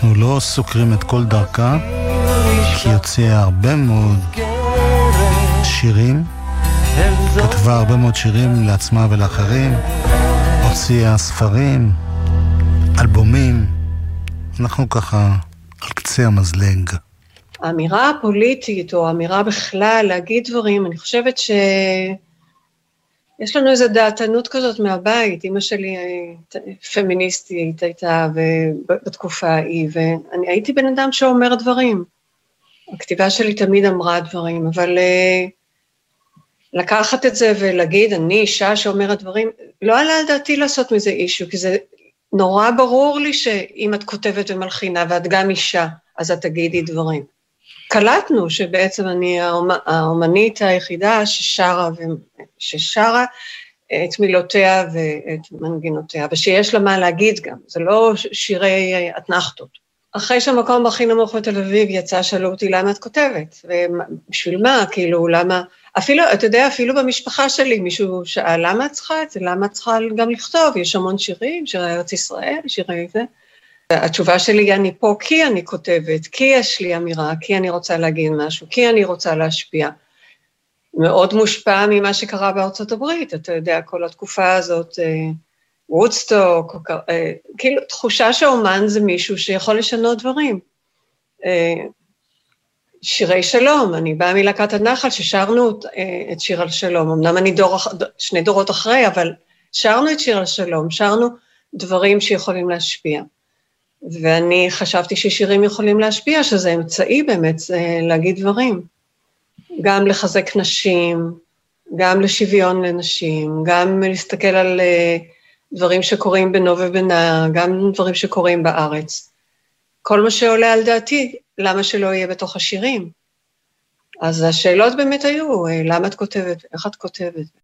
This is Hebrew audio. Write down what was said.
אנחנו לא סוקרים את כל דרכה, כי היא הוציאה הרבה מאוד שירים, כתבה הרבה מאוד שירים לעצמה ולאחרים, הוציאה ספרים, אלבומים. אנחנו ככה על קצה המזלג. האמירה הפוליטית או האמירה בכלל להגיד דברים, אני חושבת יש לנו איזו דעתנות כזאת מהבית. אמא שלי פמיניסטית הייתה בתקופה ההיא, ואני הייתי בן אדם שאומר דברים. הכתיבה שלי תמיד אמרה דברים, אבל לקחת את זה ולהגיד, אני אישה שאומרת דברים, לא עלה על דעתי לעשות מזה אישו, כי זה נורא ברור לי שאם את כותבת ומלחינה, ואת גם אישה, אז את תגידי דברים. קלטנו שבעצם אני האומנית היחידה ששרה את מילותיה ואת מנגינותיה, ושיש לה מה להגיד גם, זה לא שירי אתנחתות. אחרי שהמקום הכי נמוך בתל אביב יצא, שאלו אותי למה את כותבת, ובשביל מה, כאילו למה, אפילו, אתה יודע, אפילו במשפחה שלי מישהו שאל למה את צריכה את זה, למה את צריכה גם לכתוב, יש המון שירים, שירי ארץ ישראל, שירי זה, התשובה שלי, אני פה כי אני כותבת, כי יש לי אמירה, כי אני רוצה להגיד משהו, כי אני רוצה להשפיע. מאוד מושפע ממה שקרה בארצות הברית, אתה יודע, כל התקופה הזאת, וודסטוק, כאילו תחושה שאומן זה מישהו שיכול לשנות דברים. שירי שלום, אני באה מלהקת הנחל ששרנו את שיר על שלום, אמנם אני שני דורות אחרי, אבל שרנו את שיר על שלום, שרנו דברים שיכולים להשפיע. ואני חשבתי ששירים יכולים להשפיע, שזה אמצעי באמת להגיד דברים. גם לחזק נשים, גם לשוויון לנשים, גם להסתכל על דברים שקורים בינו ובינה, גם דברים שקורים בארץ. כל מה שעולה על דעתי, למה שלא יהיה בתוך השירים? אז השאלות באמת היו, למה את כותבת, איך את כותבת?